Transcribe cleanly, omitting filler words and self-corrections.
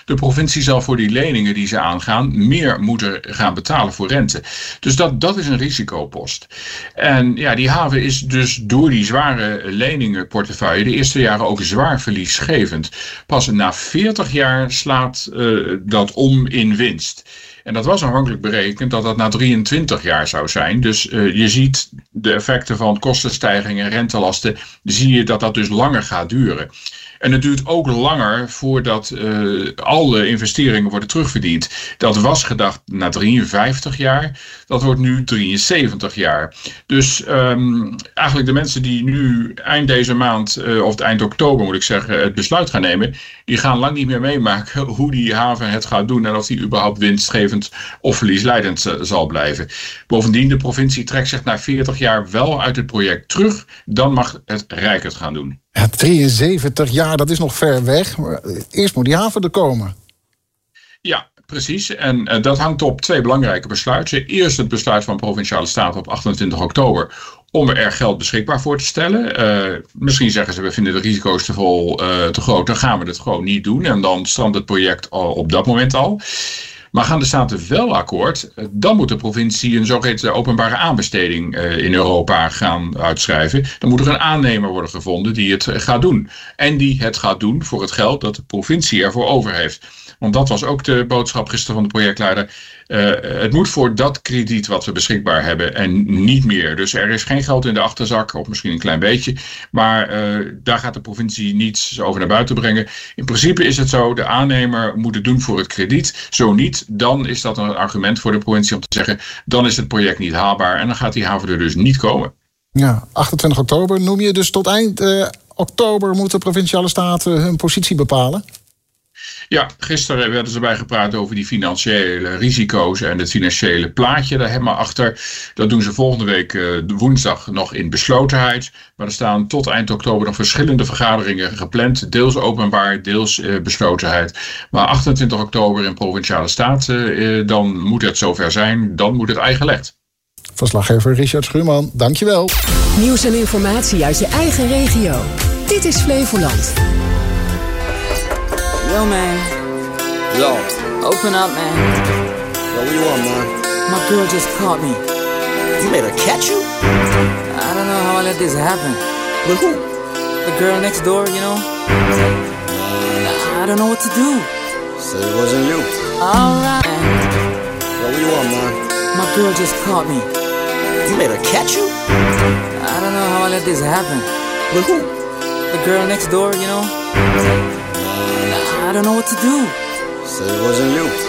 de provincie zal voor die leningen die ze aangaan meer moeten gaan betalen voor rente. Dus dat is een risicopost. En ja, die haven is dus door die zware leningenportefeuille de eerste jaren ook zwaar verliesgevend. Pas na 40 jaar slaat dat om in winst. En dat was aanvankelijk berekend dat dat na 23 jaar zou zijn. Dus je ziet de effecten van kostenstijgingen en rentelasten. Zie je dat dat dus langer gaat duren. En het duurt ook langer voordat alle investeringen worden terugverdiend. Dat was gedacht na 53 jaar. Dat wordt nu 73 jaar. Dus eigenlijk de mensen die nu eind deze maand, of eind oktober moet ik zeggen, het besluit gaan nemen. Die gaan lang niet meer meemaken hoe die haven het gaat doen. En of die überhaupt winstgevend of verliesleidend zal blijven. Bovendien, de provincie trekt zich na 40 jaar wel uit het project terug. Dan mag het Rijk het gaan doen. Ja, 73 jaar, dat is nog ver weg. Maar eerst moet die haven er komen. Ja, precies. En dat hangt op twee belangrijke besluiten. Eerst het besluit van Provinciale Staten op 28 oktober... om er geld beschikbaar voor te stellen. Misschien zeggen ze, we vinden de risico's te groot. Dan gaan we het gewoon niet doen. En dan strandt het project op dat moment al. Maar gaan de staten wel akkoord, dan moet de provincie een zogeheten openbare aanbesteding in Europa gaan uitschrijven. Dan moet er een aannemer worden gevonden die het gaat doen. En die het gaat doen voor het geld dat de provincie ervoor over heeft. Want dat was ook de boodschap gisteren van de projectleider. Het moet voor dat krediet wat we beschikbaar hebben en niet meer. Dus er is geen geld in de achterzak, of misschien een klein beetje. Maar daar gaat de provincie niets over naar buiten brengen. In principe is het zo, de aannemer moet het doen voor het krediet. Zo niet, dan is dat een argument voor de provincie om te zeggen, dan is het project niet haalbaar en dan gaat die haven er dus niet komen. Ja, 28 oktober noem je, dus tot eind oktober moeten provinciale staten hun positie bepalen? Ja, gisteren werden ze bijgepraat over die financiële risico's en het financiële plaatje daar helemaal achter. Dat doen ze volgende week woensdag nog in beslotenheid. Maar er staan tot eind oktober nog verschillende vergaderingen gepland. Deels openbaar, deels beslotenheid. Maar 28 oktober in Provinciale Staten, dan moet het zover zijn. Dan moet het eigenlegd. Verslaggever Richard Schuurman, dankjewel. Nieuws en informatie uit je eigen regio. Dit is Flevoland. Yo, man. Yo. Open up, man. Yo, what you want, man? My girl just caught me. You made her catch you? I don't know how I let this happen. With who? The girl next door, you know? I don't know what to do. Say it wasn't you. Alright. Yo, what you want, man? My girl just caught me. You made her catch you? I don't know how I let this happen. With who? The girl next door, you know? I don't know what to do. Say it wasn't you.